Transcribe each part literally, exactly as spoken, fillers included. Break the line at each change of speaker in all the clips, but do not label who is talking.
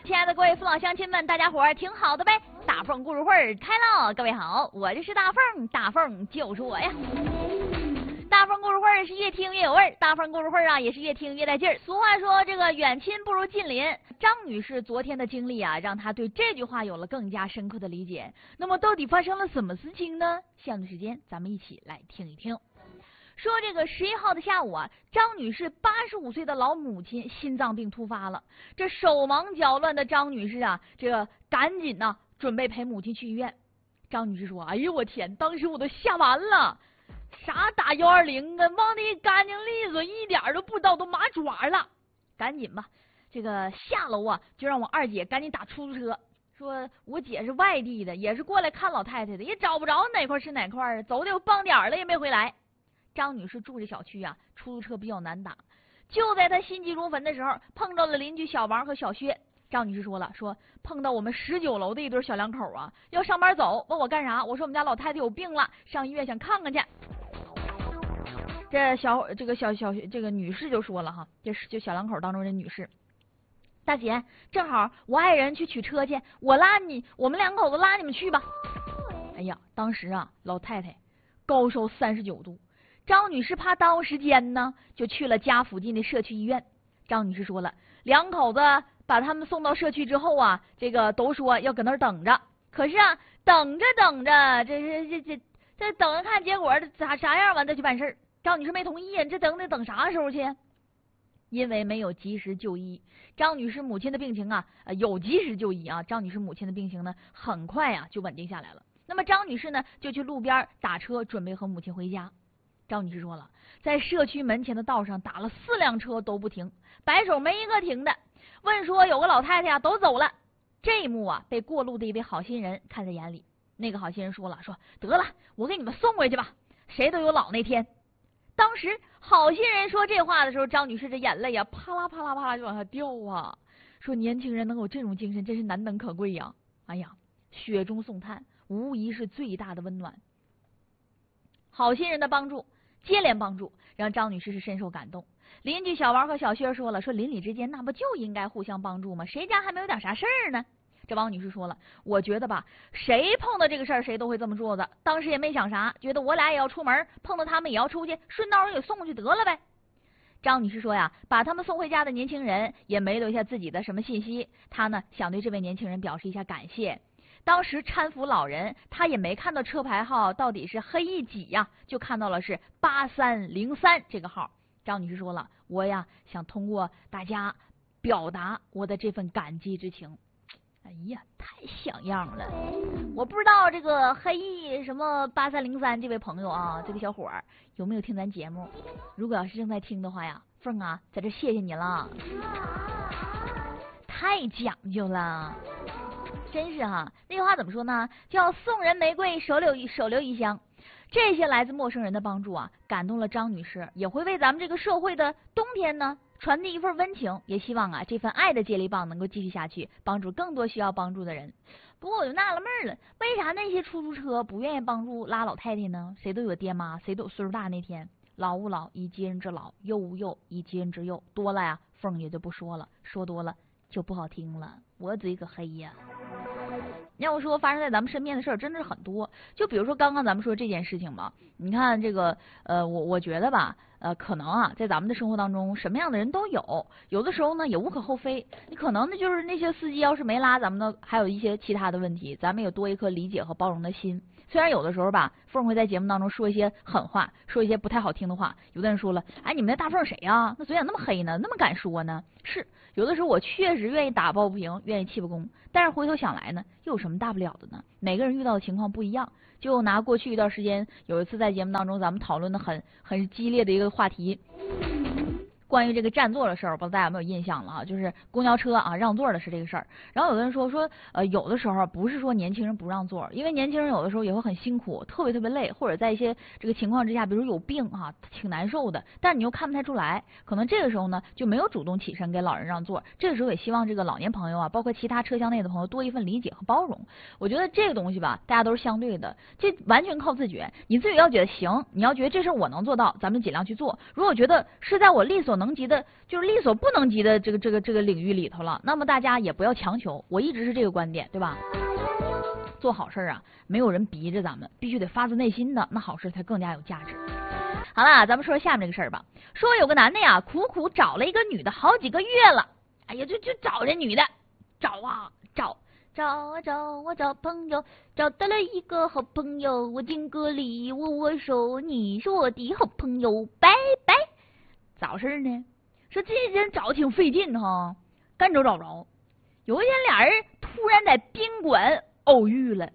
亲爱的各位父老乡亲们，大家伙儿挺好的呗？大凤故事会开了，各位好，我就是大凤，大凤就是我呀。大凤故事会是越听越有味儿，大凤故事会啊也是越听越带劲儿。俗话说这个远亲不如近邻，张女士昨天的经历啊，让她对这句话有了更加深刻的理解。那么到底发生了什么事情呢？下面时间咱们一起来听一听。说这个十一号的下午啊，张女士八十五岁的老母亲心脏病突发了，这手忙脚乱的张女士啊，这个赶紧呢、啊、准备陪母亲去医院。张女士说：“哎呦我天，当时我都吓完了。”啥打幺二零啊，忘得干净利索，一点都不知道，都麻爪了。赶紧吧，这个下楼啊，就让我二姐赶紧打出租车。说我姐是外地的，也是过来看老太太的，也找不着哪块是哪块，走的傍点了也没回来。张女士住这小区啊，出租车比较难打。就在她心急如焚的时候，碰到了邻居小王和小薛。张女士说了，说碰到我们十九楼的一对小两口啊，要上班走，问我干啥？我说我们家老太太有病了，上医院想看看去。这小这个小小这个女士就说了哈，这是就小两口当中这女士，大姐，正好我爱人去取车去，我拉你，我们两口子拉你们去吧。哎呀，当时啊，老太太高烧三十九度，张女士怕耽误时间呢，就去了家附近的社区医院。张女士说了，两口子把他们送到社区之后啊，这个都说要搁那儿等着，可是啊，等着等着，这这这这这等着看结果咋啥样，完再去办事儿。张女士没同意，这等得等啥时候去？因为没有及时就医，张女士母亲的病情啊，呃、有及时就医啊，张女士母亲的病情呢，很快啊就稳定下来了。那么张女士呢，就去路边打车，准备和母亲回家。张女士说了，在社区门前的道上打了四辆车都不停，摆手没一个停的。问说有个老太太啊，都走了。这一幕啊，被过路的一位好心人看在眼里。那个好心人说了，说得了，我给你们送回去吧，谁都有老那天。当时好心人说这话的时候，张女士这眼泪呀、啊，啪啦啪啦啪啦就往下掉啊。说年轻人能有这种精神，真是难能可贵呀！哎呀，雪中送炭，无疑是最大的温暖。好心人的帮助，接连帮助，让张女士是深受感动。邻居小王和小薛说了，说邻里之间那不就应该互相帮助吗？谁家还没有点啥事儿呢？这王女士说了，我觉得吧，谁碰到这个事儿，谁都会这么做的。当时也没想啥，觉得我俩也要出门，碰到他们也要出去，顺道给送过去得了呗。张女士说呀，把他们送回家的年轻人也没留下自己的什么信息，她呢想对这位年轻人表示一下感谢。当时搀扶老人，她也没看到车牌号到底是黑一几呀，就看到了是八三零三这个号。张女士说了，我呀想通过大家表达我的这份感激之情。哎呀，太像样了！我不知道这个黑翼什么八三零三这位朋友啊，这个小伙儿有没有听咱节目？如果要是正在听的话呀，凤啊，在这谢谢你了，太讲究了，真是哈。那句话怎么说呢？叫送人玫瑰，手留一手留一香。这些来自陌生人的帮助啊，感动了张女士，也会为咱们这个社会的冬天呢传递一份温情，也希望啊这份爱的接力棒能够继续下去，帮助更多需要帮助的人。不过我就纳了闷了，为啥那些出租车不愿意帮助拉老太太呢？谁都有爹妈，谁都有岁数大那天，老吾老以及人之老，幼吾幼以及人之幼，多了呀凤也就不说了，说多了就不好听了，我嘴可黑呀。要说发生在咱们身边的事儿，真的是很多。就比如说刚刚咱们说这件事情吧，你看这个呃，我我觉得吧，呃，可能啊，在咱们的生活当中，什么样的人都有，有的时候呢也无可厚非。你可能呢就是那些司机要是没拉咱们的，还有一些其他的问题，咱们也多一颗理解和包容的心。虽然有的时候吧，凤会在节目当中说一些狠话，说一些不太好听的话。有的人说了，哎，你们那大凤谁呀、啊？那嘴咋那么黑呢？那么敢说呢？是有的时候我确实愿意打抱不平，愿意气不公。但是回头想来呢，又有什么大不了的呢？每个人遇到的情况不一样。就拿过去一段时间，有一次在节目当中咱们讨论的很很激烈的一个话题。关于这个占座的事儿，不知道大家有没有印象了啊？就是公交车啊让座的是这个事儿。然后有的人说说，呃，有的时候不是说年轻人不让座，因为年轻人有的时候也会很辛苦，特别特别累，或者在一些这个情况之下，比如有病啊，挺难受的，但是你又看不太出来，可能这个时候呢就没有主动起身给老人让座。这个时候也希望这个老年朋友啊，包括其他车厢内的朋友多一份理解和包容。我觉得这个东西吧，大家都是相对的，这完全靠自觉。你自己要觉得行，你要觉得这事儿我能做到，咱们尽量去做。如果觉得是在我力所所能及的，就是力所不能及的这个这个这个领域里头了，那么大家也不要强求。我一直是这个观点，对吧？做好事啊，没有人逼着咱们，必须得发自内心的，那好事才更加有价值。好了，咱们说下面这个事儿吧。说有个男的呀，苦苦找了一个女的好几个月了，哎呀，就就找这女的，找啊找。找啊找啊找朋友，找到了一个好朋友，我敬个礼，握握手，你是我的好朋友，拜拜。咋回事呢？说这人找挺费劲哈，干找找着。有一天俩人突然在宾馆偶遇了，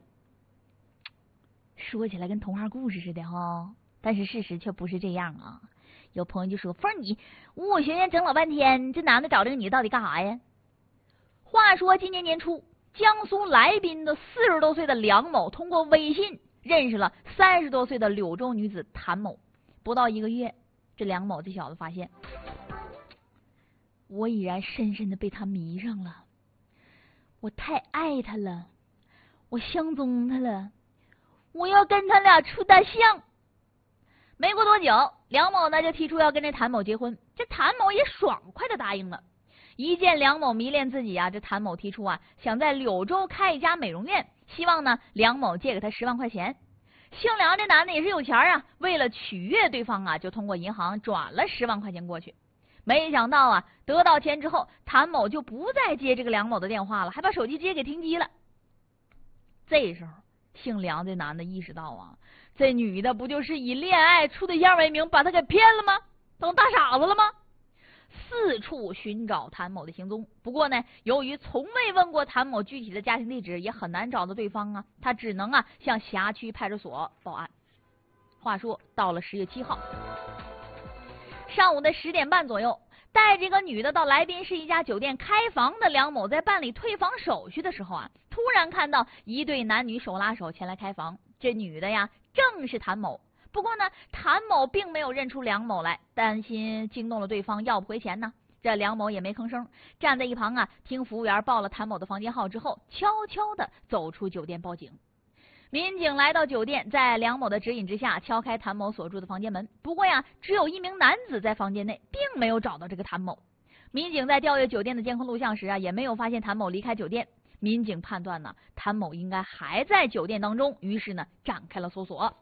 说起来跟童话故事似的哈，但是事实却不是这样啊。有朋友就说：“凤儿，你呜呜玄玄整老半天，这男的找这个女的到底干啥呀？”话说今年年初，江苏来宾的四十多岁的梁某通过微信认识了三十多岁的柳州女子谭某。不到一个月，这梁某这小子发现，我已然深深的被他迷上了，我太爱他了，我相中他了，我要跟他俩处对象。没过多久，梁某呢就提出要跟这谭某结婚，这谭某也爽快的答应了。一见梁某迷恋自己啊，这谭某提出啊，想在柳州开一家美容院，希望呢梁某借给他十万块钱。姓梁这男的也是有钱啊，为了取悦对方啊，就通过银行转了十万块钱过去。没想到啊，得到钱之后，谭某就不再接这个梁某的电话了，还把手机直接给停机了。这时候，姓梁这男的意识到啊，这女的不就是以恋爱处对象为名把他给骗了吗？当大傻子了吗？四处寻找谭某的行踪，不过呢，由于从未问过谭某具体的家庭地址，也很难找到对方啊，他只能啊向辖区派出所报案。话说到了十月七号上午的十点半左右，带这个女的到来宾市一家酒店开房的梁某，在办理退房手续的时候啊，突然看到一对男女手拉手前来开房，这女的呀正是谭某。不过呢，谭某并没有认出梁某来，担心惊动了对方要不回钱呢，这梁某也没吭声，站在一旁啊，听服务员报了谭某的房间号之后，悄悄地走出酒店报警。民警来到酒店，在梁某的指引之下敲开谭某所住的房间门，不过呀，只有一名男子在房间内，并没有找到这个谭某。民警在调阅酒店的监控录像时啊，也没有发现谭某离开酒店。民警判断呢，谭某应该还在酒店当中，于是呢，展开了搜索。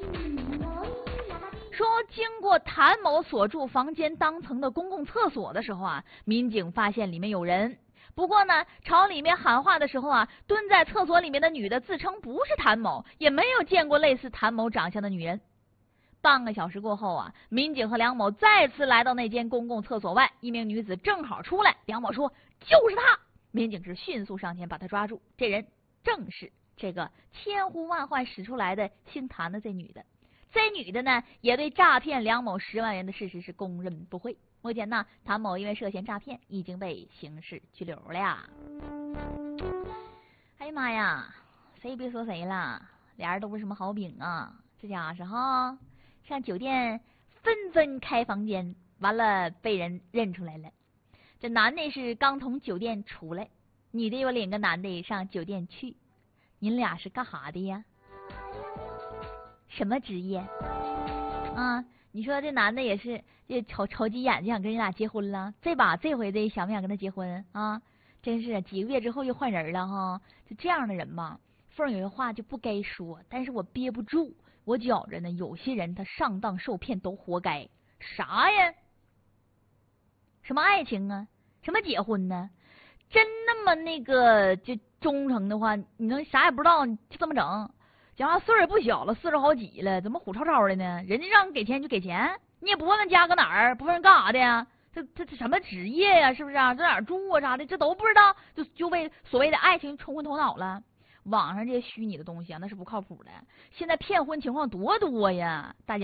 说经过谭某所住房间当层的公共厕所的时候啊，民警发现里面有人。不过呢，朝里面喊话的时候啊，蹲在厕所里面的女的自称不是谭某，也没有见过类似谭某长相的女人。半个小时过后啊，民警和梁某再次来到那间公共厕所外，一名女子正好出来，梁某说就是她。民警是迅速上前把她抓住，这人正是这个千呼万唤使出来的姓谭的这女的。这女的呢，也对诈骗梁某十万元的事实是供认不讳。目前呢，谭某因为涉嫌诈骗已经被刑事拘留了呀。哎呀妈呀，谁也别说谁了，俩人都不是什么好饼啊。这家伙是哈，上酒店纷纷开房间，完了被人认出来了。这男的是刚从酒店出来，女的又领个男的上酒店去，你俩是干啥的呀？什么职业啊？你说这男的也是，这瞅瞅几眼就想跟你俩结婚了，这把这回的想不想跟他结婚啊？真是几个月之后又换人了哈！就这样的人吧，凤有些话就不该说，但是我憋不住，我觉着呢，有些人他上当受骗都活该。啥呀？什么爱情啊？什么结婚呢？真那么那个就忠诚的话，你能啥也不知道就这么整？讲话岁数也不小了，四十好几了，怎么虎吵吵的呢？人家让你给钱就给钱，你也不问问家搁哪儿，不问干啥的呀？这这这什么职业呀？是不是啊？在哪儿住啊？啥的，这都不知道，就就为所谓的爱情冲昏头脑了。网上这些虚拟的东西啊，那是不靠谱的。现在骗婚情况多多呀，大家。